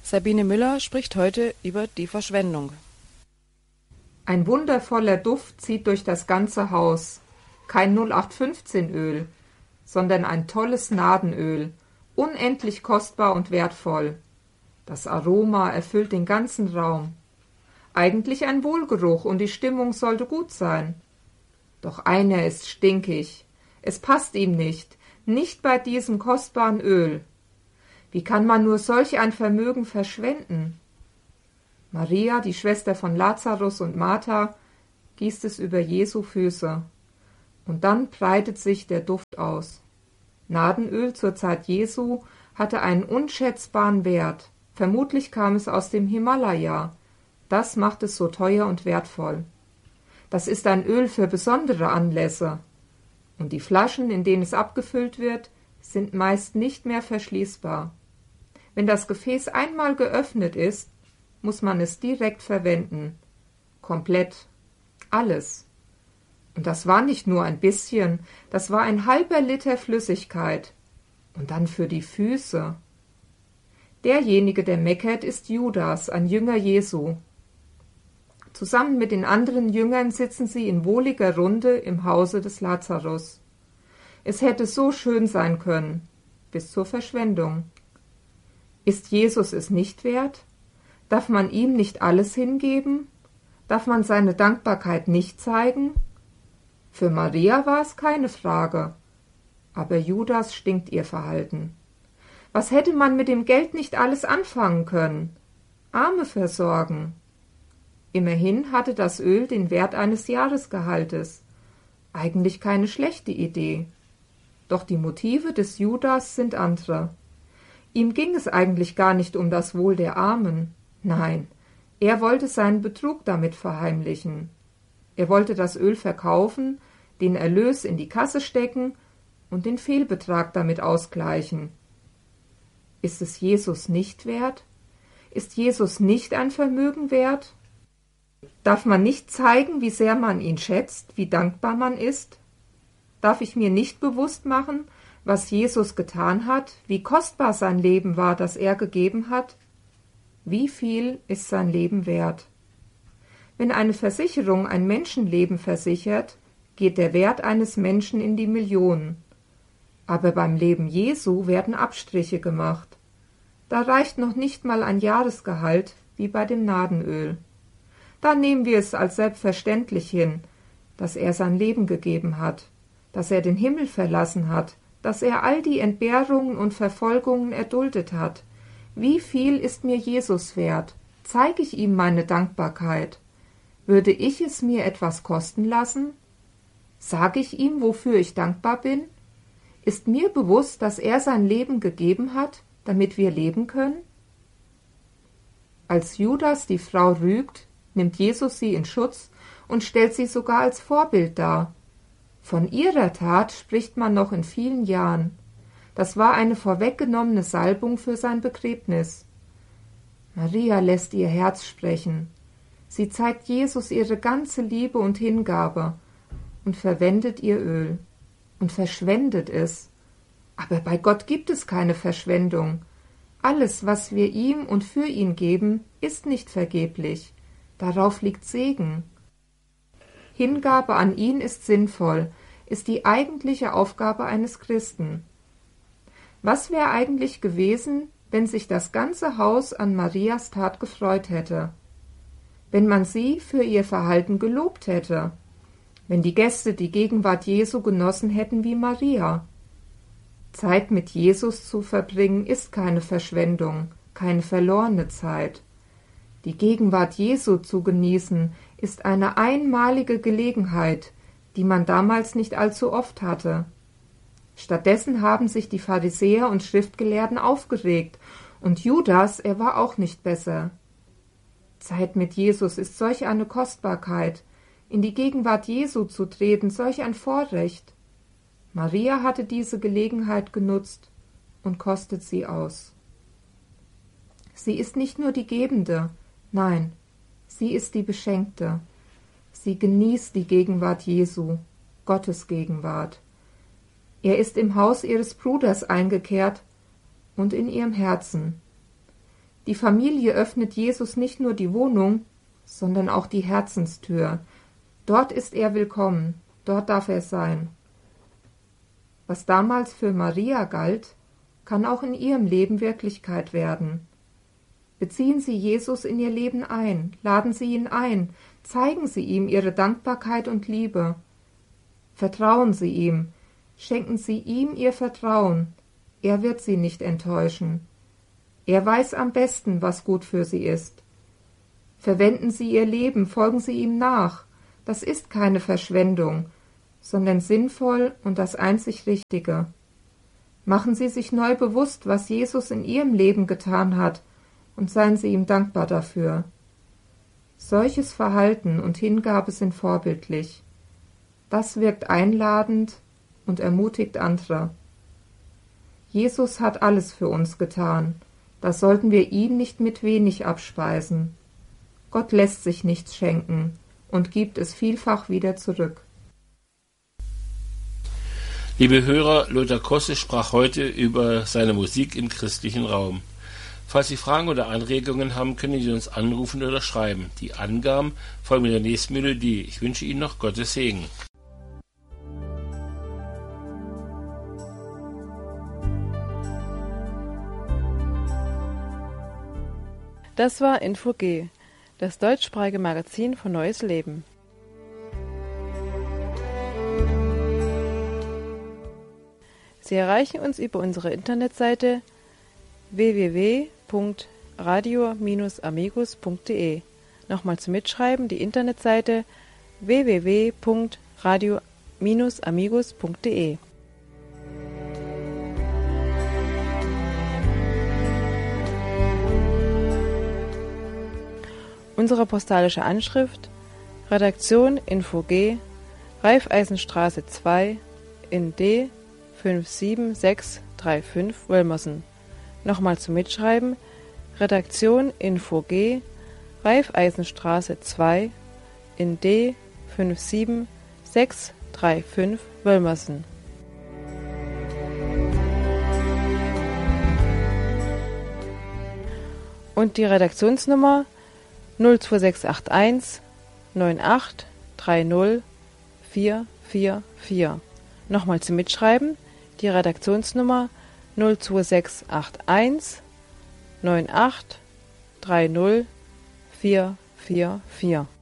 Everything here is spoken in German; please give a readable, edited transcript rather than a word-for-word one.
Sabine Müller spricht heute über die Verschwendung. Ein wundervoller Duft zieht durch das ganze Haus. Kein 0815-Öl, sondern ein tolles Nadenöl, unendlich kostbar und wertvoll. Das Aroma erfüllt den ganzen Raum. Eigentlich ein Wohlgeruch und die Stimmung sollte gut sein. Doch einer ist stinkig. Es passt ihm nicht bei diesem kostbaren Öl. Wie kann man nur solch ein Vermögen verschwenden? Maria, die Schwester von Lazarus und Martha, gießt es über Jesu Füße. Und dann breitet sich der Duft aus. Nadenöl zur Zeit Jesu hatte einen unschätzbaren Wert. Vermutlich kam es aus dem Himalaya. Das macht es so teuer und wertvoll. Das ist ein Öl für besondere Anlässe. Und die Flaschen, in denen es abgefüllt wird, sind meist nicht mehr verschließbar. Wenn das Gefäß einmal geöffnet ist, muss man es direkt verwenden. Komplett. Alles. Und das war nicht nur ein bisschen, das war ein halber Liter Flüssigkeit. Und dann für die Füße. Derjenige, der meckert, ist Judas, ein Jünger Jesu. Zusammen mit den anderen Jüngern sitzen sie in wohliger Runde im Hause des Lazarus. Es hätte so schön sein können, bis zur Verschwendung. Ist Jesus es nicht wert? Darf man ihm nicht alles hingeben? Darf man seine Dankbarkeit nicht zeigen? Für Maria war es keine Frage, aber Judas stinkt ihr Verhalten. Was hätte man mit dem Geld nicht alles anfangen können? Arme versorgen. Immerhin hatte das Öl den Wert eines Jahresgehaltes. Eigentlich keine schlechte Idee. Doch die Motive des Judas sind andere. Ihm ging es eigentlich gar nicht um das Wohl der Armen. Nein, er wollte seinen Betrug damit verheimlichen. Er wollte das Öl verkaufen, den Erlös in die Kasse stecken und den Fehlbetrag damit ausgleichen. Ist es Jesus nicht wert? Ist Jesus nicht ein Vermögen wert? Darf man nicht zeigen, wie sehr man ihn schätzt, wie dankbar man ist? Darf ich mir nicht bewusst machen, was Jesus getan hat, wie kostbar sein Leben war, das er gegeben hat? Wie viel ist sein Leben wert? Wenn eine Versicherung ein Menschenleben versichert, geht der Wert eines Menschen in die Millionen. Aber beim Leben Jesu werden Abstriche gemacht. Da reicht noch nicht mal ein Jahresgehalt wie bei dem Nadenöl. Da nehmen wir es als selbstverständlich hin, dass er sein Leben gegeben hat, dass er den Himmel verlassen hat, dass er all die Entbehrungen und Verfolgungen erduldet hat. Wie viel ist mir Jesus wert? Zeige ich ihm meine Dankbarkeit? Würde ich es mir etwas kosten lassen? Sage ich ihm, wofür ich dankbar bin? Ist mir bewusst, dass er sein Leben gegeben hat, damit wir leben können? Als Judas die Frau rügt, nimmt Jesus sie in Schutz und stellt sie sogar als Vorbild dar. Von ihrer Tat spricht man noch in vielen Jahren. Das war eine vorweggenommene Salbung für sein Begräbnis. Maria lässt ihr Herz sprechen. Sie zeigt Jesus ihre ganze Liebe und Hingabe und verwendet ihr Öl und verschwendet es. Aber bei Gott gibt es keine Verschwendung. Alles, was wir ihm und für ihn geben, ist nicht vergeblich. Darauf liegt Segen. Hingabe an ihn ist sinnvoll, ist die eigentliche Aufgabe eines Christen. Was wäre eigentlich gewesen, wenn sich das ganze Haus an Marias Tat gefreut hätte? Wenn man sie für ihr Verhalten gelobt hätte? Wenn die Gäste die Gegenwart Jesu genossen hätten wie Maria? Zeit mit Jesus zu verbringen ist keine Verschwendung, keine verlorene Zeit. Die Gegenwart Jesu zu genießen ist eine einmalige Gelegenheit, die man damals nicht allzu oft hatte. Stattdessen haben sich die Pharisäer und Schriftgelehrten aufgeregt, und Judas, er war auch nicht besser. Zeit mit Jesus ist solch eine Kostbarkeit, in die Gegenwart Jesu zu treten, solch ein Vorrecht. Maria hatte diese Gelegenheit genutzt und kostet sie aus. Sie ist nicht nur die Gebende, nein, sie ist die Beschenkte. Sie genießt die Gegenwart Jesu, Gottes Gegenwart. Er ist im Haus ihres Bruders eingekehrt und in ihrem Herzen. Die Familie öffnet Jesus nicht nur die Wohnung, sondern auch die Herzenstür. Dort ist er willkommen, dort darf er sein. Was damals für Maria galt, kann auch in ihrem Leben Wirklichkeit werden. Beziehen Sie Jesus in Ihr Leben ein, laden Sie ihn ein, zeigen Sie ihm Ihre Dankbarkeit und Liebe. Vertrauen Sie ihm, schenken Sie ihm Ihr Vertrauen, er wird Sie nicht enttäuschen. Er weiß am besten, was gut für Sie ist. Verwenden Sie Ihr Leben, folgen Sie ihm nach. Das ist keine Verschwendung, sondern sinnvoll und das einzig Richtige. Machen Sie sich neu bewusst, was Jesus in Ihrem Leben getan hat, und seien Sie ihm dankbar dafür. Solches Verhalten und Hingabe sind vorbildlich. Das wirkt einladend und ermutigt andere. Jesus hat alles für uns getan. Da sollten wir ihn nicht mit wenig abspeisen. Gott lässt sich nichts schenken und gibt es vielfach wieder zurück. Liebe Hörer, Lothar Kosse sprach heute über seine Musik im christlichen Raum. Falls Sie Fragen oder Anregungen haben, können Sie uns anrufen oder schreiben. Die Angaben folgen in der nächsten Melodie. Ich wünsche Ihnen noch Gottes Segen. Das war Info-G, das deutschsprachige Magazin von Neues Leben. Sie erreichen uns über unsere Internetseite www.radio-amigos.de. Nochmal zum Mitschreiben, die Internetseite www.radio-amigos.de. Unsere postalische Anschrift: Redaktion Info-G, Raiffeisenstraße 2 in D 57635 Wölmersen. Nochmal zum Mitschreiben: Redaktion Info-G, Raiffeisenstraße 2 in D 57635 Wölmersen. Und die Redaktionsnummer 02681 9830 444. Nochmal zum Mitschreiben: die Redaktionsnummer 02681 9830 444.